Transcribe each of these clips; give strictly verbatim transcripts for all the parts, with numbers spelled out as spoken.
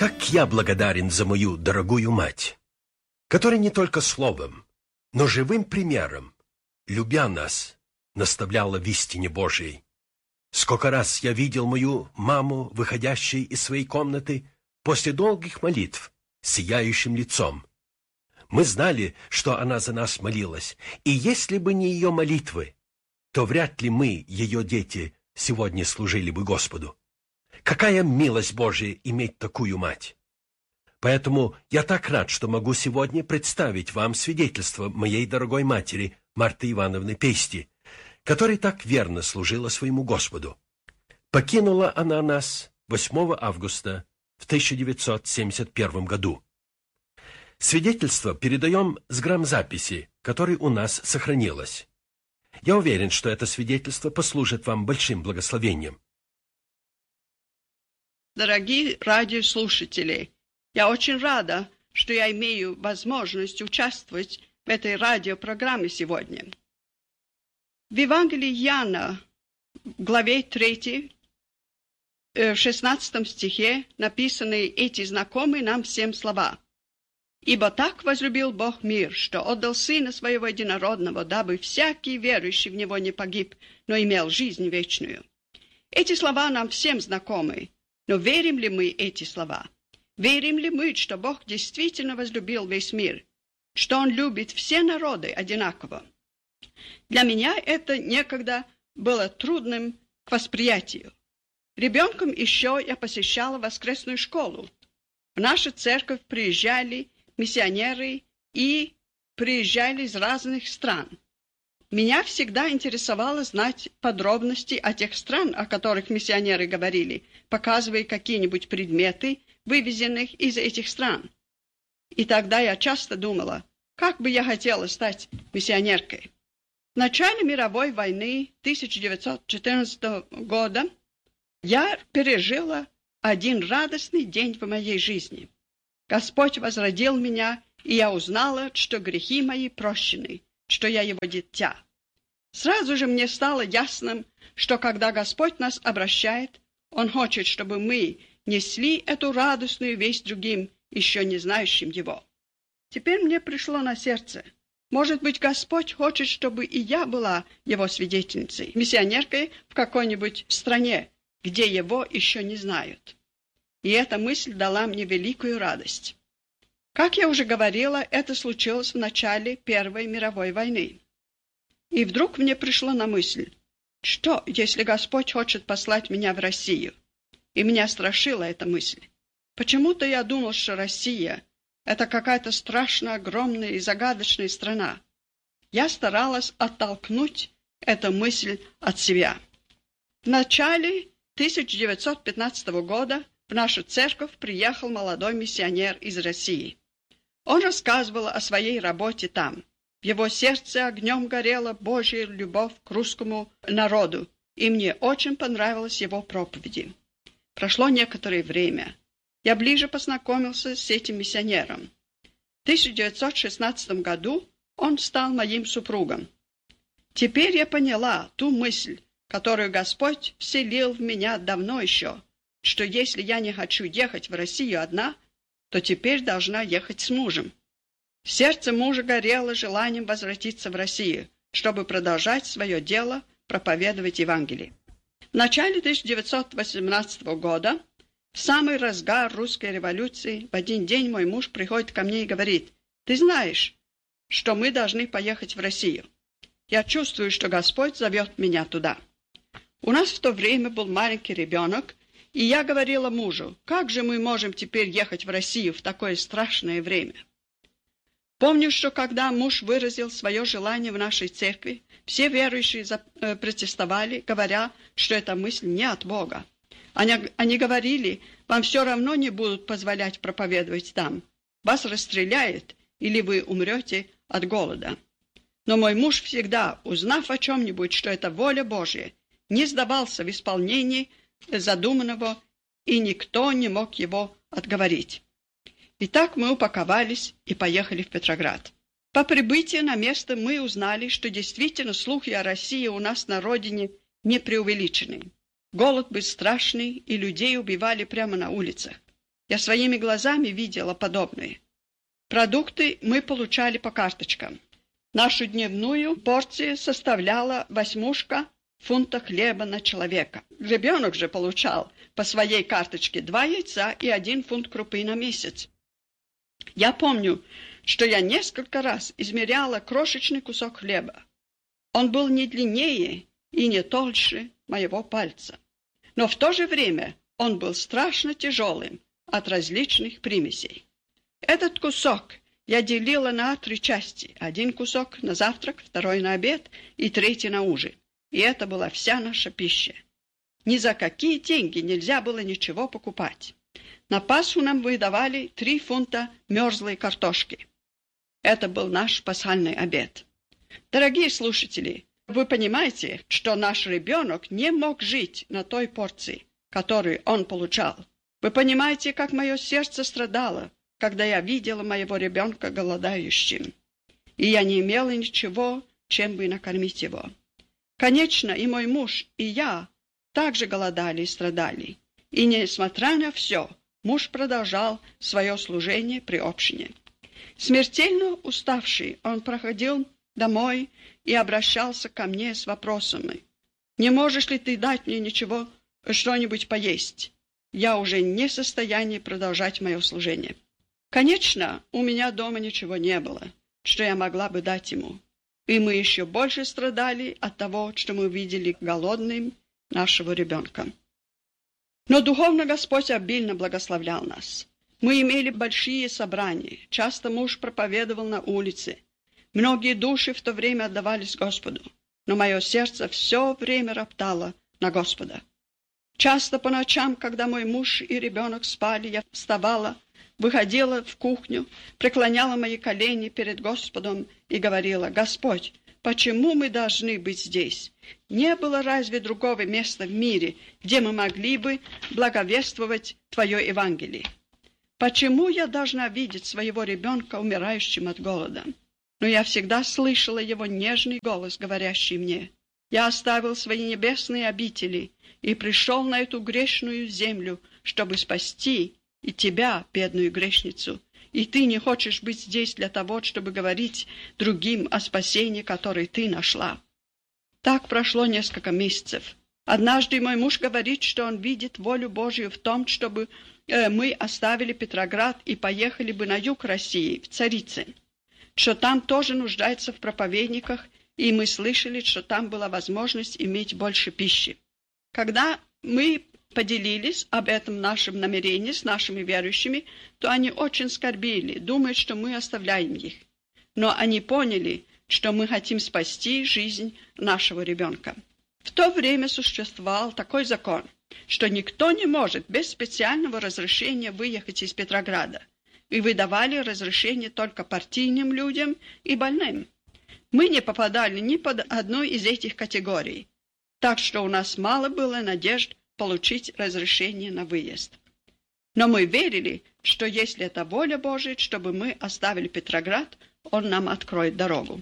Как я благодарен за мою дорогую мать, которая не только словом, но живым примером, любя нас, наставляла в истине Божией. Сколько раз я видел мою маму, выходящей из своей комнаты после долгих молитв, с сияющим лицом. Мы знали, что она за нас молилась, и если бы не ее молитвы, то вряд ли мы, ее дети, сегодня служили бы Господу. Какая милость Божия иметь такую мать! Поэтому я так рад, что могу сегодня представить вам свидетельство моей дорогой матери Марты Ивановны Пести, которая так верно служила своему Господу. Покинула она нас восьмого августа в тысяча девятьсот семьдесят первом году. Свидетельство передаем с грамзаписи, которой у нас сохранилось. Я уверен, что это свидетельство послужит вам большим благословением. Дорогие радиослушатели, я очень рада, что я имею возможность участвовать в этой радиопрограмме сегодня. В Евангелии Иоанна, в главе третьей, в шестнадцатом стихе, написаны эти знакомые нам всем слова. «Ибо так возлюбил Бог мир, что отдал Сына Своего Единородного, дабы всякий верующий в Него не погиб, но имел жизнь вечную». Эти слова нам всем знакомы, но верим ли мы эти слова? Верим ли мы, что Бог действительно возлюбил весь мир, что Он любит все народы одинаково? Для меня это некогда было трудным к восприятию. Ребенком еще я посещала воскресную школу. В нашу церковь приезжали миссионеры и приезжали из разных стран. Меня всегда интересовало знать подробности о тех странах, о которых миссионеры говорили, показывая какие-нибудь предметы, вывезенных из этих стран. И тогда я часто думала, как бы я хотела стать миссионеркой. В начале мировой войны тысяча девятьсот четырнадцатого года я пережила один радостный день в моей жизни. Господь возродил меня, и я узнала, что грехи мои прощены, что я Его дитя. Сразу же мне стало ясным, что когда Господь нас обращает, Он хочет, чтобы мы несли эту радостную весть другим, еще не знающим Его. Теперь мне пришло на сердце, может быть, Господь хочет, чтобы и я была Его свидетельницей, миссионеркой в какой-нибудь стране, где Его еще не знают. И эта мысль дала мне великую радость. Как я уже говорила, это случилось в начале Первой мировой войны. И вдруг мне пришло на мысль, что, если Господь хочет послать меня в Россию? И меня страшила эта мысль. Почему-то я думал, что Россия – это какая-то страшно огромная и загадочная страна. Я старалась оттолкнуть эту мысль от себя. В начале тысяча девятьсот пятнадцатого года в нашу церковь приехал молодой миссионер из России. Он рассказывал о своей работе там. В его сердце огнем горела Божья любовь к русскому народу, и мне очень понравились его проповеди. Прошло некоторое время. Я ближе познакомился с этим миссионером. В тысяча девятьсот шестнадцатом году он стал моим супругом. Теперь я поняла ту мысль, которую Господь вселил в меня давно еще, что если я не хочу ехать в Россию одна, то теперь должна ехать с мужем. Сердце мужа горело желанием возвратиться в Россию, чтобы продолжать свое дело, проповедовать Евангелие. В начале тысяча девятьсот восемнадцатого года, в самый разгар русской революции, в один день мой муж приходит ко мне и говорит: «Ты знаешь, что мы должны поехать в Россию. Я чувствую, что Господь зовет меня туда». У нас в то время был маленький ребенок, и я говорила мужу: «Как же мы можем теперь ехать в Россию в такое страшное время?» Помню, что когда муж выразил свое желание в нашей церкви, все верующие протестовали, говоря, что эта мысль не от Бога. Они, они говорили: «Вам все равно не будут позволять проповедовать там. Вас расстреляют, или вы умрете от голода». Но мой муж всегда, узнав о чем-нибудь, что это воля Божья, не сдавался в исполнении задуманного, и никто не мог его отговорить. Итак, мы упаковались и поехали в Петроград. По прибытии на место мы узнали, что действительно слухи о России у нас на родине не преувеличены. Голод был страшный, и людей убивали прямо на улицах. Я своими глазами видела подобное. Продукты мы получали по карточкам. Нашу дневную порцию составляла восьмушка фунта хлеба на человека. Ребенок же получал по своей карточке два яйца и один фунт крупы на месяц. Я помню, что я несколько раз измеряла крошечный кусок хлеба. Он был не длиннее и не толще моего пальца. Но в то же время он был страшно тяжелым от различных примесей. Этот кусок я делила на три части. Один кусок на завтрак, второй на обед и третий на ужин. И это была вся наша пища. Ни за какие деньги нельзя было ничего покупать. На Пасху нам выдавали три фунта мерзлой картошки. Это был наш пасхальный обед. Дорогие слушатели, вы понимаете, что наш ребенок не мог жить на той порции, которую он получал. Вы понимаете, как мое сердце страдало, когда я видела моего ребенка голодающим, и я не имела ничего, чем бы накормить его. Конечно, и мой муж, и я также голодали и страдали, и, несмотря на все, муж продолжал свое служение при общине. Смертельно уставший, он проходил домой и обращался ко мне с вопросами: «Не можешь ли ты дать мне ничего, что-нибудь поесть?» Я уже не в состоянии продолжать мое служение. Конечно, у меня дома ничего не было, что я могла бы дать ему. И мы еще больше страдали от того, что мы видели голодным нашего ребенка. Но духовно Господь обильно благословлял нас. Мы имели большие собрания, часто муж проповедовал на улице. Многие души в то время отдавались Господу, но мое сердце все время роптало на Господа. Часто по ночам, когда мой муж и ребенок спали, я вставала, выходила в кухню, преклоняла мои колени перед Господом и говорила: «Господь, почему мы должны быть здесь? Не было разве другого места в мире, где мы могли бы благовествовать Твое Евангелие? Почему я должна видеть своего ребенка умирающим от голода?» Но я всегда слышала его нежный голос, говорящий мне: «Я оставил свои небесные обители и пришел на эту грешную землю, чтобы спасти и тебя, бедную грешницу, и ты не хочешь быть здесь для того, чтобы говорить другим о спасении, которое ты нашла». Так прошло несколько месяцев. Однажды мой муж говорит, что он видит волю Божью в том, чтобы э, мы оставили Петроград и поехали бы на юг России, в Царицын, что там тоже нуждается в проповедниках, и мы слышали, что там была возможность иметь больше пищи. Когда мы поделились об этом нашем намерении с нашими верующими, то они очень скорбели, думая, что мы оставляем их. Но они поняли, что мы хотим спасти жизнь нашего ребенка. В то время существовал такой закон, что никто не может без специального разрешения выехать из Петрограда, и выдавали разрешение только партийным людям и больным. Мы не попадали ни под одну из этих категорий, так что у нас мало было надежд получить разрешение на выезд. Но мы верили, что если это воля Божия, чтобы мы оставили Петроград, Он нам откроет дорогу.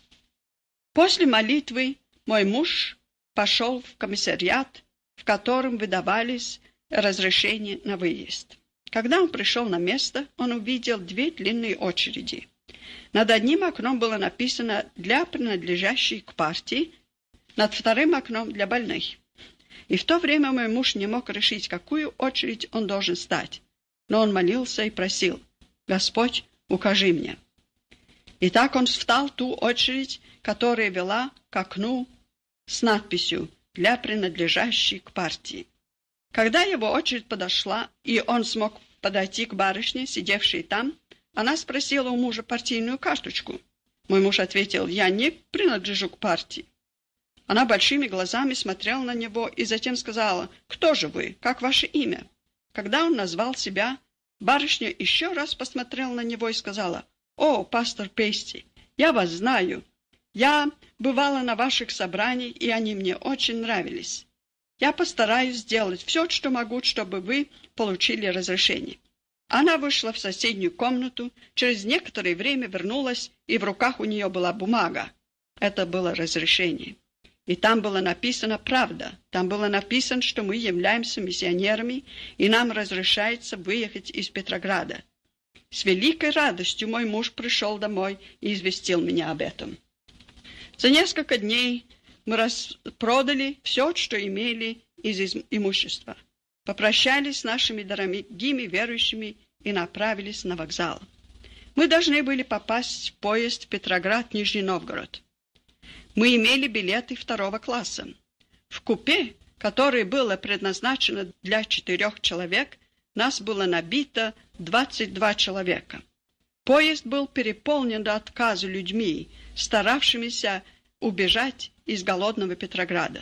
После молитвы мой муж пошел в комиссариат, в котором выдавались разрешения на выезд. Когда он пришел на место, он увидел две длинные очереди. Над одним окном было написано «Для принадлежащих к партии», над вторым окном «Для больных». И в то время мой муж не мог решить, какую очередь он должен стать. Но он молился и просил: «Господь, укажи мне». И так он встал в ту очередь, которая вела к окну с надписью «Для принадлежащих к партии». Когда его очередь подошла, и он смог подойти к барышне, сидевшей там, она спросила у мужа партийную карточку. Мой муж ответил: «Я не принадлежу к партии». Она большими глазами смотрела на него и затем сказала: «Кто же вы? Как ваше имя?» Когда он назвал себя, барышня еще раз посмотрела на него и сказала: «О, пастор Пейсти, я вас знаю. Я бывала на ваших собраниях, и они мне очень нравились. Я постараюсь сделать все, что могу, чтобы вы получили разрешение». Она вышла в соседнюю комнату, через некоторое время вернулась, и в руках у нее была бумага. Это было разрешение. И там было написано правда. Там было написано, что мы являемся миссионерами, и нам разрешается выехать из Петрограда. С великой радостью мой муж пришел домой и известил меня об этом. За несколько дней мы распродали все, что имели из имущества, попрощались с нашими дорогими верующими и направились на вокзал. Мы должны были попасть в поезд в Петроград-Нижний Новгород. Мы имели билеты второго класса. В купе, которое было предназначено для четырех человек, нас было набито двадцать два человека. Поезд был переполнен до отказа людьми, старавшимися убежать из голодного Петрограда.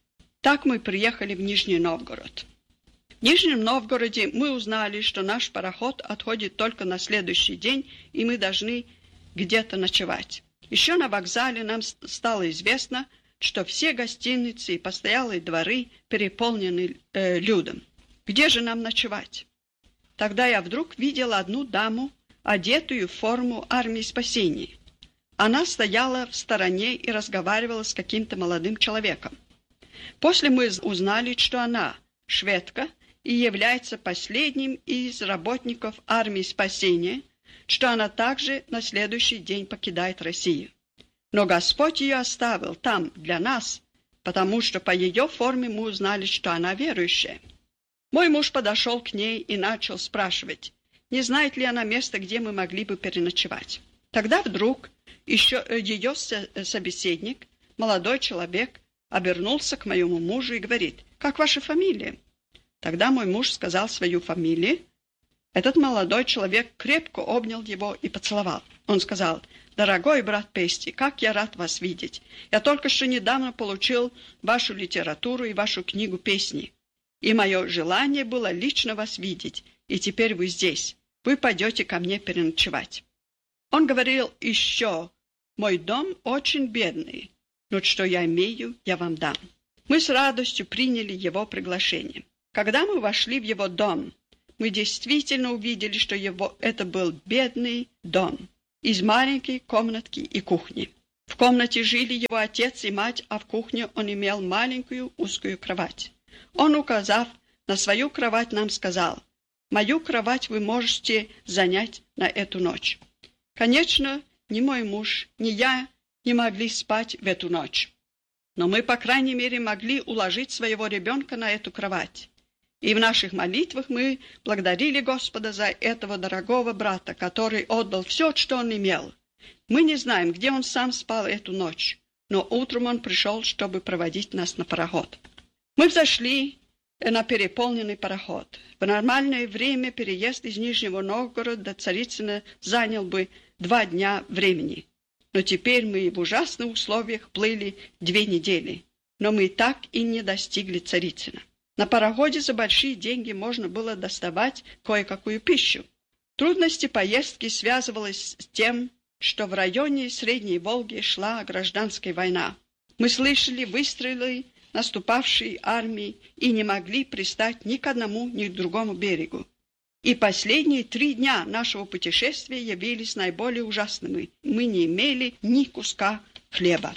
Так мы приехали в Нижний Новгород. В Нижнем Новгороде мы узнали, что наш пароход отходит только на следующий день, и мы должны где-то ночевать. Еще на вокзале нам стало известно, что все гостиницы и постоялые дворы переполнены э, людом. Где же нам ночевать? Тогда я вдруг видела одну даму, одетую в форму армии спасения. Она стояла в стороне и разговаривала с каким-то молодым человеком. После мы узнали, что она шведка и является последним из работников армии спасения, что она также на следующий день покидает Россию. Но Господь ее оставил там для нас, потому что по ее форме мы узнали, что она верующая. Мой муж подошел к ней и начал спрашивать, не знает ли она места, где мы могли бы переночевать. Тогда вдруг еще ее собеседник, молодой человек, обернулся к моему мужу и говорит, «Как ваша фамилия?» Тогда мой муж сказал свою фамилию. Этот молодой человек крепко обнял его и поцеловал. Он сказал, «Дорогой брат Пести, как я рад вас видеть. Я только что недавно получил вашу литературу и вашу книгу песни. И мое желание было лично вас видеть, и теперь вы здесь. Вы пойдете ко мне переночевать». Он говорил еще, «Мой дом очень бедный, но что я имею, я вам дам». Мы с радостью приняли его приглашение. Когда мы вошли в его дом, мы действительно увидели, что его, это был бедный дом из маленькой комнатки и кухни. В комнате жили его отец и мать, а в кухне он имел маленькую узкую кровать. Он, указав на свою кровать, нам сказал, «Мою кровать вы можете занять на эту ночь». Конечно, ни мой муж, ни я не могли спать в эту ночь. Но мы, по крайней мере, могли уложить своего ребенка на эту кровать. И в наших молитвах мы благодарили Господа за этого дорогого брата, который отдал все, что он имел. Мы не знаем, где он сам спал эту ночь, но утром он пришел, чтобы проводить нас на пароход. Мы взошли на переполненный пароход. В нормальное время переезд из Нижнего Новгорода до Царицына занял бы два дня времени. Но теперь мы в ужасных условиях плыли две недели. Но мы так и не достигли Царицына. На пароходе за большие деньги можно было доставать кое-какую пищу. Трудности поездки связывались с тем, что в районе Средней Волги шла гражданская война. Мы слышали выстрелы наступавшей армии и не могли пристать ни к одному, ни к другому берегу. И последние три дня нашего путешествия явились наиболее ужасными. Мы не имели ни куска хлеба.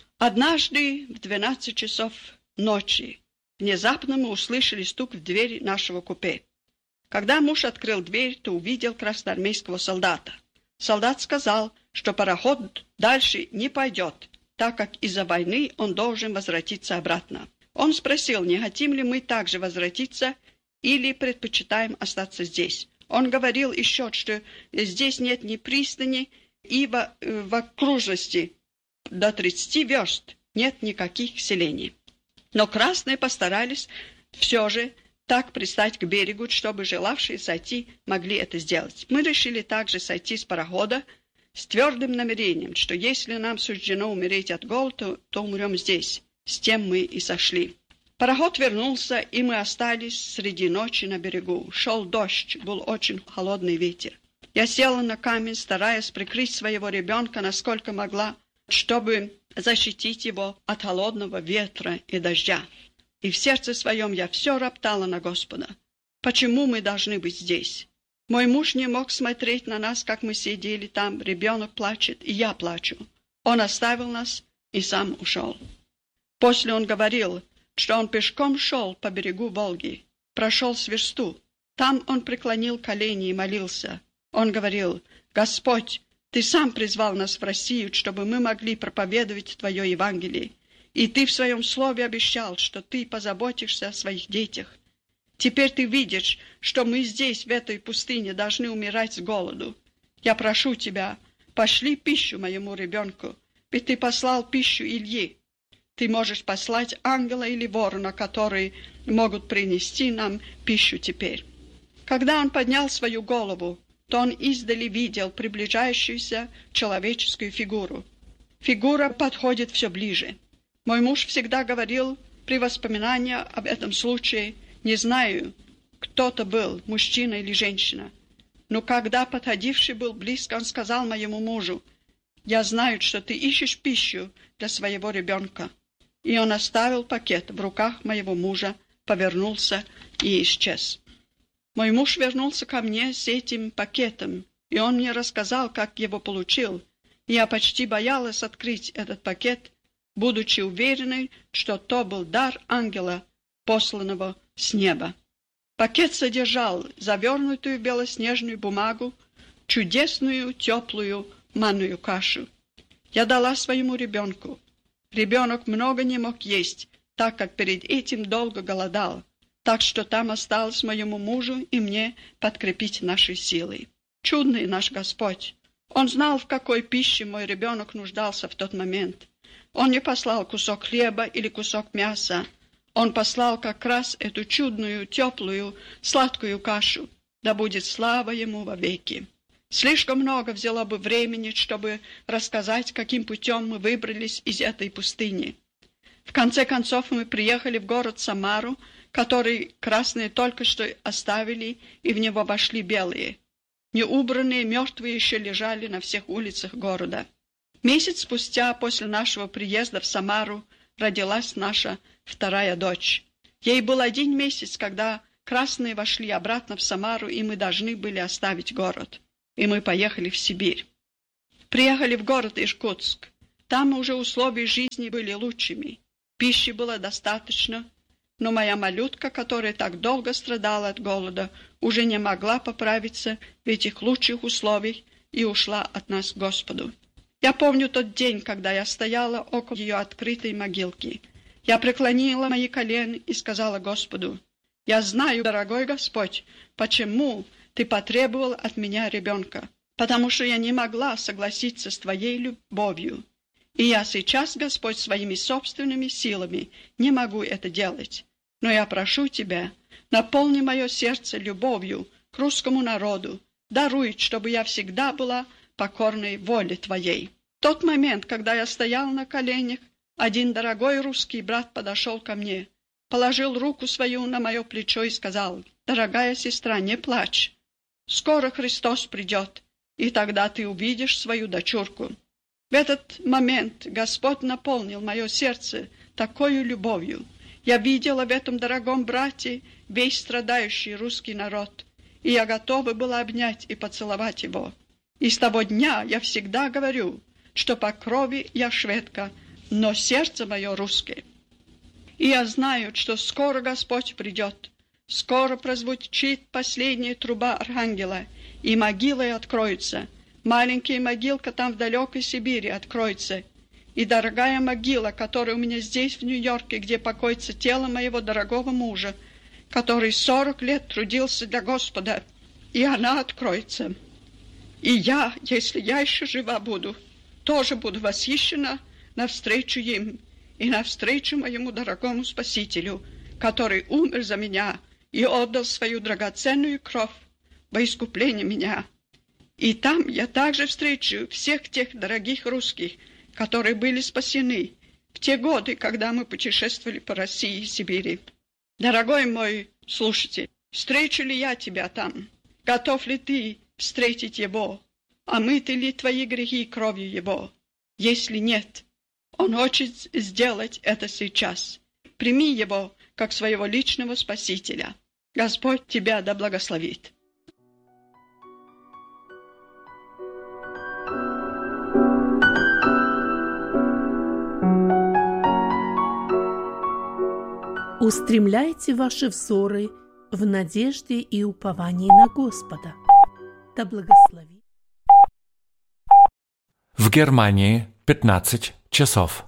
Однажды в двенадцать часов ночи внезапно мы услышали стук в дверь нашего купе. Когда муж открыл дверь, то увидел красноармейского солдата. Солдат сказал, что пароход дальше не пойдет, так как из-за войны он должен возвратиться обратно. Он спросил, не хотим ли мы также возвратиться или предпочитаем остаться здесь. Он говорил еще, что здесь нет ни пристани, и в, в окружности до тридцати верст нет никаких селений. Но красные постарались все же так пристать к берегу, чтобы желавшие сойти могли это сделать. Мы решили также сойти с парохода с твердым намерением, что если нам суждено умереть от голода, то умрем здесь. С тем мы и сошли. Пароход вернулся, и мы остались среди ночи на берегу. Шел дождь, был очень холодный ветер. Я села на камень, стараясь прикрыть своего ребенка, насколько могла, чтобы защитить его от холодного ветра и дождя. И в сердце своем я все роптала на Господа. Почему мы должны быть здесь? Мой муж не мог смотреть на нас, как мы сидели там. Ребенок плачет, и я плачу. Он оставил нас и сам ушел. После он говорил, что он пешком шел по берегу Волги, прошел с версту. Там он преклонил колени и молился. Он говорил: «Господь, Ты сам призвал нас в Россию, чтобы мы могли проповедовать Твое Евангелие, и Ты в Своем Слове обещал, что Ты позаботишься о своих детях. Теперь Ты видишь, что мы здесь, в этой пустыне, должны умирать с голоду. Я прошу Тебя, пошли пищу моему ребенку, ведь Ты послал пищу Илье. Ты можешь послать ангела или ворона, которые могут принести нам пищу теперь». Когда он поднял свою голову, то он издали видел приближающуюся человеческую фигуру. Фигура подходит все ближе. Мой муж всегда говорил при воспоминании об этом случае: «Не знаю, кто то был, мужчина или женщина». Но когда подходивший был близко, он сказал моему мужу: «Я знаю, что ты ищешь пищу для своего ребенка». И он оставил пакет в руках моего мужа, повернулся и исчез. Мой муж вернулся ко мне с этим пакетом, и он мне рассказал, как его получил. Я почти боялась открыть этот пакет, будучи уверенной, что то был дар ангела, посланного с неба. Пакет содержал завернутую в белоснежную бумагу чудесную теплую манную кашу. Я дала своему ребенку. Ребенок много не мог есть, так как перед этим долго голодал, так что там осталось моему мужу и мне подкрепить наши силы. Чудный наш Господь! Он знал, в какой пище мой ребенок нуждался в тот момент. Он не послал кусок хлеба или кусок мяса. Он послал как раз эту чудную, теплую, сладкую кашу. Да будет слава Ему вовеки. Слишком много взяло бы времени, чтобы рассказать, каким путем мы выбрались из этой пустыни. В конце концов мы приехали в город Самару, который красные только что оставили, и в него вошли белые. Неубранные мертвые еще лежали на всех улицах города. Месяц спустя после нашего приезда в Самару родилась наша вторая дочь. Ей был один месяц, когда красные вошли обратно в Самару, и мы должны были оставить город. И мы поехали в Сибирь. Приехали в город Иркутск. Там уже условия жизни были лучшими. Пищи было достаточно, но моя малютка, которая так долго страдала от голода, уже не могла поправиться в этих лучших условиях и ушла от нас к Господу. Я помню тот день, когда я стояла около ее открытой могилки. Я преклонила мои колени и сказала Господу: «Я знаю, дорогой Господь, почему Ты потребовал от меня ребенка, потому что я не могла согласиться с Твоей любовью. И я сейчас, Господь, своими собственными силами не могу это делать. Но я прошу Тебя, наполни мое сердце любовью к русскому народу, даруй, чтобы я всегда была покорной воле Твоей». В тот момент, когда я стоял на коленях, один дорогой русский брат подошел ко мне, положил руку свою на мое плечо и сказал: «Дорогая сестра, не плачь. Скоро Христос придет, и тогда ты увидишь свою дочурку». В этот момент Господь наполнил мое сердце такой любовью. Я видела в этом дорогом брате весь страдающий русский народ, и я готова была обнять и поцеловать его. И с того дня я всегда говорю, что по крови я шведка, но сердце мое русское. И я знаю, что скоро Господь придет, скоро прозвучит последняя труба архангела, и могилы откроются. Маленькая могилка там в далекой Сибири откроется. И дорогая могила, которая у меня здесь, в Нью-Йорке, где покоится тело моего дорогого мужа, который сорок лет трудился для Господа, и она откроется. И я, если я еще жива буду, тоже буду восхищена навстречу им и навстречу моему дорогому Спасителю, который умер за меня и отдал свою драгоценную кровь во искупление меня. И там я также встречу всех тех дорогих русских, которые были спасены в те годы, когда мы путешествовали по России и Сибири. Дорогой мой слушатель, встречу ли я тебя там? Готов ли ты встретить его? Омыты ли твои грехи кровью его? Если нет, он хочет сделать это сейчас. Прими его как своего личного Спасителя. Господь тебя да благословит. Устремляйте ваши взоры в надежде и уповании на Господа. Да благословит. В Германии пятнадцать часов.